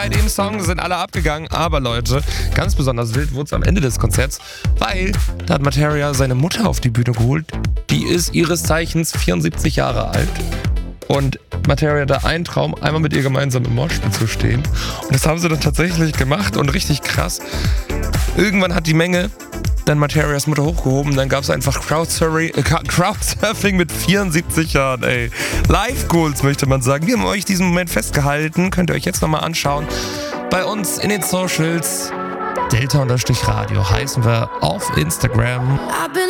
bei dem Song sind alle abgegangen. Aber Leute, ganz besonders wild wurde es am Ende des Konzerts, weil da hat Materia seine Mutter auf die Bühne geholt. Die ist ihres Zeichens 74 Jahre alt. Und Materia hatte einen Traum, einmal mit ihr gemeinsam im Moshpit zu stehen. Und das haben sie dann tatsächlich gemacht und richtig krass. Irgendwann hat die Menge dann Materias Mutter hochgehoben, dann gab es einfach Crowdsurfing mit 74 Jahren, ey. Live Goals, möchte man sagen. Wir haben euch diesen Moment festgehalten, könnt ihr euch jetzt nochmal anschauen. Bei uns in den Socials, Delta-Radio heißen wir auf Instagram.